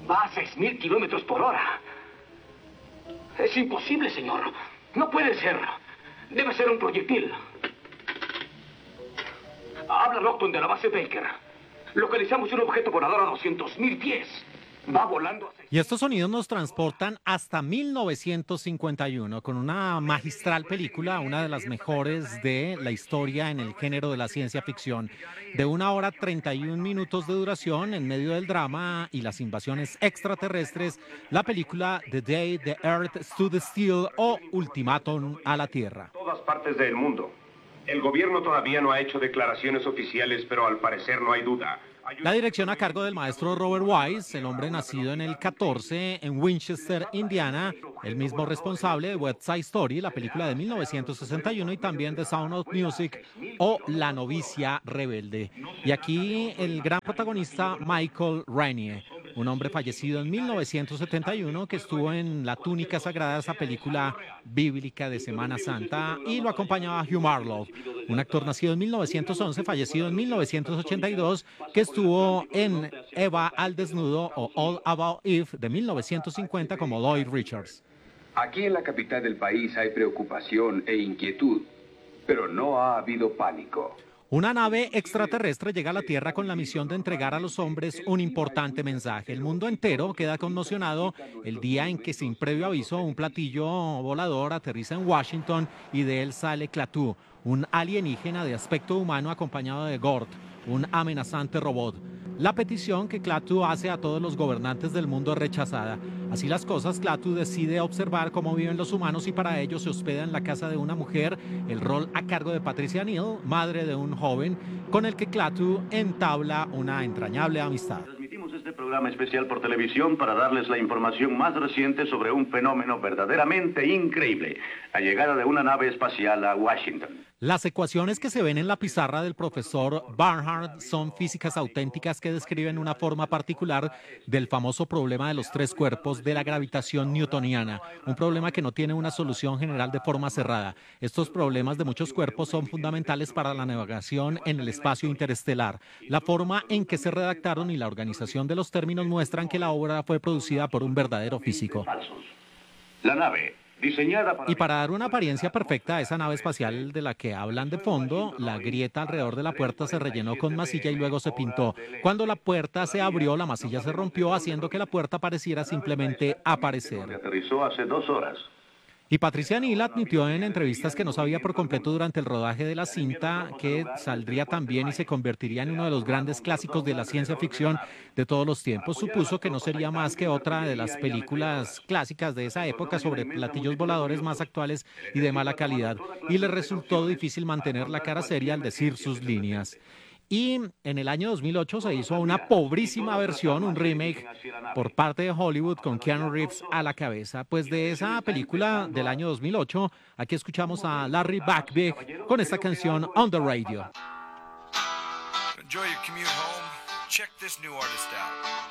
Va a 6.000 kilómetros por hora. Es imposible, señor. No puede ser. Debe ser un proyectil. Habla Lockton de la base Baker. Localizamos un objeto volador a 200.000 pies. Va volando a... Y estos sonidos nos transportan hasta 1951 con una magistral película, una de las mejores de la historia en el género de la ciencia ficción, de 1 hora 31 minutos de duración en medio del drama y las invasiones extraterrestres, la película The Day the Earth Stood Still o Ultimátum a la Tierra. Todas partes del mundo. El gobierno todavía no ha hecho declaraciones oficiales, pero al parecer no hay duda. La dirección a cargo del maestro Robert Wise, el hombre nacido en el 14 en Winchester, Indiana, el mismo responsable de West Side Story, la película de 1961 y también de Sound of Music o La novicia rebelde. Y aquí el gran protagonista Michael Rainier, un hombre fallecido en 1971 que estuvo en La túnica sagrada, esa película bíblica de Semana Santa, y lo acompañaba Hugh Marlowe, un actor nacido en 1911, fallecido en 1982, que estuvo en Eva al desnudo o All About Eve de 1950 como Lloyd Richards. Aquí en la capital del país hay preocupación e inquietud, pero no ha habido pánico. Una nave extraterrestre llega a la Tierra con la misión de entregar a los hombres un importante mensaje. El mundo entero queda conmocionado el día en que, sin previo aviso, un platillo volador aterriza en Washington y de él sale Klaatu, un alienígena de aspecto humano acompañado de Gord, un amenazante robot. La petición que Klaatu hace a todos los gobernantes del mundo es rechazada. Así las cosas, Klaatu decide observar cómo viven los humanos y para ello se hospeda en la casa de una mujer, el rol a cargo de Patricia Neal, madre de un joven, con el que Klaatu entabla una entrañable amistad. Transmitimos este programa especial por televisión para darles la información más reciente sobre un fenómeno verdaderamente increíble, la llegada de una nave espacial a Washington. Las ecuaciones que se ven en la pizarra del profesor Barnard son físicas auténticas que describen una forma particular del famoso problema de los tres cuerpos de la gravitación newtoniana, un problema que no tiene una solución general de forma cerrada. Estos problemas de muchos cuerpos son fundamentales para la navegación en el espacio interestelar. La forma en que se redactaron y la organización de los términos muestran que la obra fue producida por un verdadero físico. La nave, diseñada Y para dar una apariencia perfecta a esa nave espacial de la que hablan de fondo, la grieta alrededor de la puerta se rellenó con masilla y luego se pintó. Cuando la puerta se abrió, la masilla se rompió, haciendo que la puerta pareciera simplemente aparecer. aterrizó hace 2 horas. Y Patricia Neal admitió en entrevistas que no sabía por completo durante el rodaje de la cinta que saldría tan bien y se convertiría en uno de los grandes clásicos de la ciencia ficción de todos los tiempos. Supuso que no sería más que otra de las películas clásicas de esa época sobre platillos voladores más actuales y de mala calidad. Y le resultó difícil mantener la cara seria al decir sus líneas. Y en el año 2008 se hizo una pobrísima versión, un remake por parte de Hollywood con Keanu Reeves a la cabeza. Pues de esa película del año 2008, aquí escuchamos a Larry Buckbeak con esta canción On the Radio. Enjoy your commute home. Check this new artist out.